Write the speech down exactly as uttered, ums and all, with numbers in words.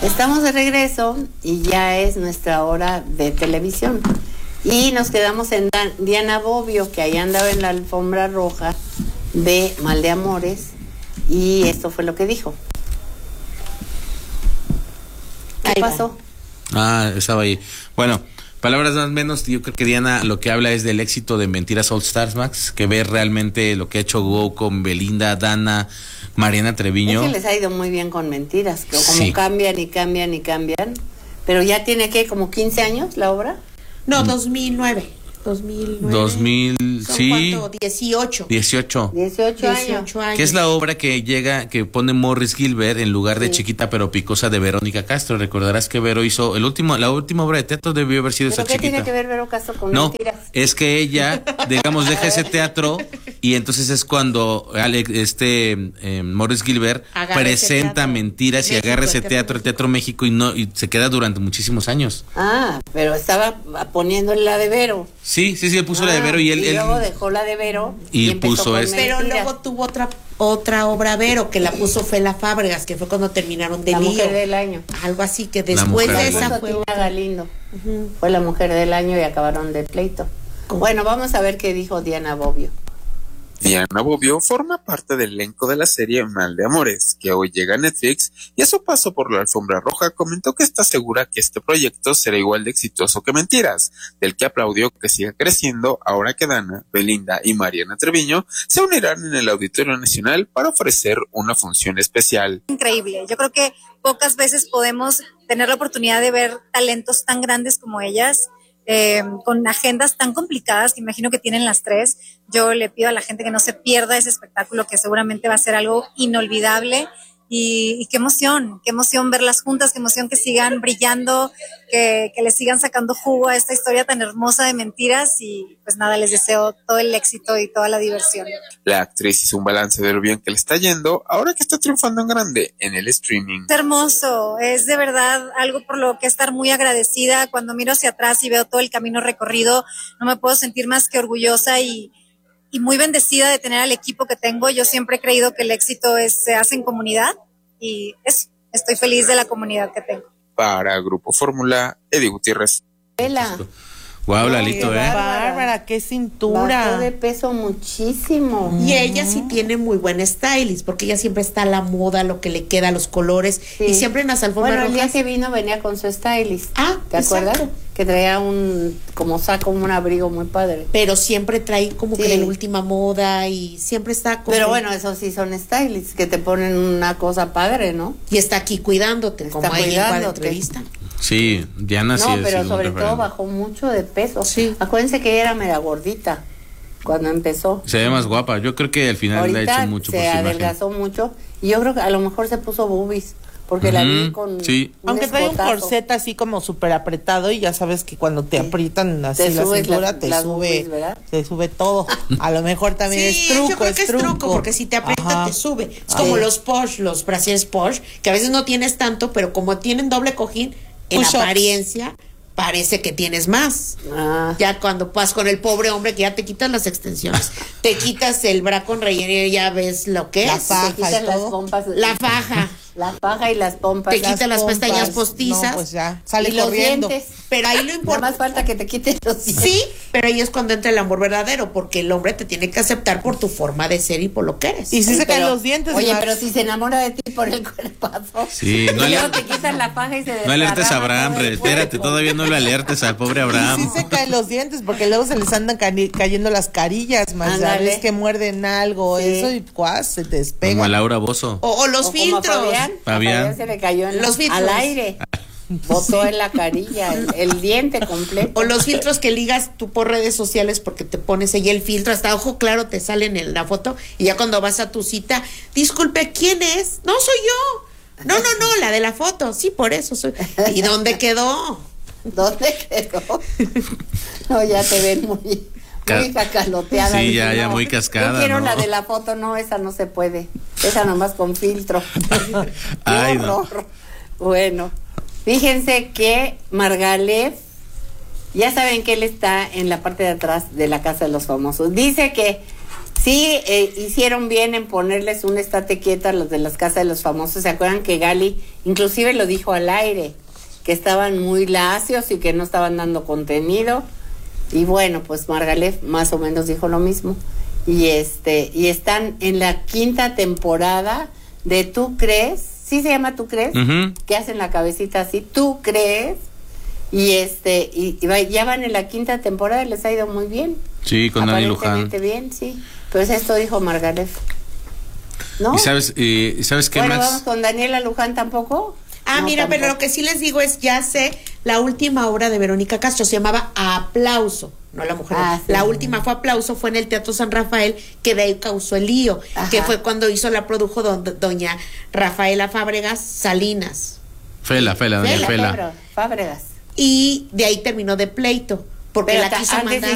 Estamos de regreso y ya es nuestra hora de televisión. Y nos quedamos en Dan- Diana Bobbio, que ahí andaba en la alfombra roja de Mal de Amores. Y esto fue lo que dijo. ¿Qué Ahí pasó? Ah, estaba ahí. Bueno, palabras más o menos, yo creo que Diana lo que habla es del éxito de Mentiras All Stars, Max, que ve realmente lo que ha hecho Go con Belinda, Dana, Mariana Treviño. Es que les ha ido muy bien con Mentiras, que como Sí. cambian y cambian y cambian. Pero ya tiene, ¿qué? ¿Como quince años la obra? No, dos mil nueve. dos mil nueve. dos mil, ¿Son sí. cuánto? dieciocho. dieciocho. dieciocho años. dieciocho años. Que es la obra que llega, que pone Morris Gilbert en lugar de Sí. Chiquita pero Picosa de Verónica Castro. Recordarás que Vero hizo el último, la última obra de teatro debió haber sido ¿Pero esa qué Chiquita. tiene que ver Vero Castro con No, Mentiras? es que ella, digamos, deja ese teatro y entonces es cuando Alex, este eh, Morris Gilbert Agarra ese presenta teatro. Mentiras y México, agarra el ese Teatro teatro, el Teatro México y no y se queda durante muchísimos años. Ah, pero estaba poniéndole la de Vero. Sí, sí, sí, él puso la de Ah, Vero y él, él luego dejó la de Vero y empezó puso con esta. Pero Mentiras. luego tuvo otra otra obra Vero que la puso Fela Fábregas, que fue cuando terminaron de La lío. Mujer del Año. Algo así, que La después Mujer de del esa Año. fue Tina otra. Galindo. Fue la Mujer del Año y acabaron de pleito. Bueno, vamos a ver qué dijo Diana Bobbio. Diana Bobbio forma parte del elenco de la serie Mal de Amores, que hoy llega a Netflix, y a su paso por la alfombra roja comentó que está segura que este proyecto será igual de exitoso que Mentiras, del que aplaudió que siga creciendo ahora que Dana, Belinda y Mariana Treviño se unirán en el Auditorio Nacional para ofrecer una función especial. Increíble. Yo creo que pocas veces podemos tener la oportunidad de ver talentos tan grandes como ellas, eh, con agendas tan complicadas que imagino que tienen las tres. Yo le pido a la gente que no se pierda ese espectáculo, que seguramente va a ser algo inolvidable. Y, y qué emoción, qué emoción verlas juntas, qué emoción que sigan brillando, que, que le sigan sacando jugo a esta historia tan hermosa de Mentiras. Y pues nada, les deseo todo el éxito y toda la diversión. La actriz hizo un balance de lo bien que le está yendo ahora que está triunfando en grande en el streaming. Es hermoso, es de verdad algo por lo que estar muy agradecida. Cuando miro hacia atrás y veo todo el camino recorrido, no me puedo sentir más que orgullosa y, y muy bendecida de tener al equipo que tengo. Yo siempre he creído que el éxito es, se hace en comunidad y es, estoy feliz de la comunidad que tengo. Para Grupo Fórmula, Eddie Gutiérrez. Vela. Guau, No, Lalito, qué eh. bárbara. Bárbara, qué Bajó cintura. de peso muchísimo. Y ella sí tiene muy buen stylist, porque ella siempre está a la moda, lo que le queda, los colores, Sí. y siempre en las alfombras Bueno, el día rojas. que vino venía con su stylist. Ah, ¿te acuerdas? exacto. Que traía un, como saco, un abrigo muy padre. Pero siempre trae como Sí. que de la última moda y siempre está como... Pero bueno, esos sí son stylists, que te ponen una cosa padre, ¿no? Y está aquí cuidándote, Está como ahí en cada cuidándote. entrevista. Sí, Diana sí No, es pero un sobre referente. todo bajó mucho de peso. Sí. Acuérdense que ella era media gordita cuando empezó. Se ve más guapa. Yo creo que al final le ha Ahorita hecho mucho por se su imagen. adelgazó mucho y yo creo que a lo mejor se puso boobies porque la vi Ujú, con sí. un Aunque trae un escotazo. corset así como súper apretado y ya sabes que cuando te Sí. aprietan así Te la subes cintura las- te las sube, boobies, ¿verdad? te sube todo. A lo mejor también Sí, es truco, yo creo es que es truco, porque si te aprieta Ajá. te sube. Es Ah. como Sí. los Porsche, los brasieres Porsche, que a veces no tienes tanto, pero como tienen doble cojín, en Push-ups. apariencia parece que tienes más. Ah, Ya cuando vas con el pobre hombre que ya te quitas las extensiones, te quitas el bra con relleno y ya ves lo que La es. faja. te quitan y las todo. pompas. La faja. La faja y las pompas. Te quita las pompas, pestañas postizas. No, pues ya, sale y los corriendo. dientes. Pero ahí lo Nada importante. más falta que te quiten los dientes. Sí, pero ahí es cuando entra el amor verdadero, porque el hombre te tiene que aceptar por tu forma de ser y por lo que eres. Y si Sí, se caen pero- los dientes. Oye, Max. pero si se enamora de ti por el cuerpazo. Sí, no y le- luego te quitan la faja y se No alertes a desparrama Abraham, todo el espérate, cuerpo. todavía no lo alertes al pobre Y Abraham. sí se caen los dientes porque luego se les andan cani- cayendo las carillas, más ya Ándale. ves que muerden algo, Sí. eso y cuas, se te despega. Como a Laura Bozo. O, o los O como a filtros. Fabián, a Fabián. Fabián se le cayó en Los filtros. al aire. Botó en la carilla el, el diente completo. O los filtros que ligas tú por redes sociales porque te pones ahí el filtro, hasta ojo claro te salen en la foto y ya cuando vas a tu cita, disculpe, ¿quién es? No soy yo. No, no, no, la de la foto. Sí, por eso soy. ¿Y dónde quedó? ¿Dónde quedó? No, ya te ven muy, Ca- muy cacaloteada. Sí, Dice, ya, ya no, muy cascada, Yo quiero ¿no? la de la foto, no, esa no se puede. Esa nomás con filtro. Qué Ay, no. horror. Bueno, fíjense que Margalef, ya saben que él está en la parte de atrás de la Casa de los Famosos. Dice que Sí, eh, hicieron bien en ponerles un estate quieta a los de las casas de los famosos. ¿Se acuerdan que Gali inclusive lo dijo al aire? Que estaban muy lacios y que no estaban dando contenido. Y bueno, pues Margalef más o menos dijo lo mismo. Y este, y están en la quinta temporada de ¿Tú crees? ¿Sí se llama ¿Tú crees? Uh-huh. Que hacen la cabecita así, ¿tú crees? Y este, y, y ya van en la quinta temporada y les ha ido muy bien. Sí, con Dani Luján. Aparentemente bien, sí. Pues esto dijo Margalef. ¿No? ¿Y sabes, eh, ¿sabes qué bueno, más? vamos con Daniela Luján tampoco. Ah, No, mira, tampoco. pero lo que sí les digo es, ya sé, la última obra de Verónica Castro se llamaba Aplauso, no La Mujer. Ah, sí. La última fue Aplauso, fue en el Teatro San Rafael, que de ahí causó el lío, Ajá. que fue cuando hizo, la produjo don- doña Rafaela Fábregas Salinas. Fela, Fela, doña Fela, Fela. Fabro- Fábregas. Y de ahí terminó de pleito, porque Pero la ta- quiso antes mandar.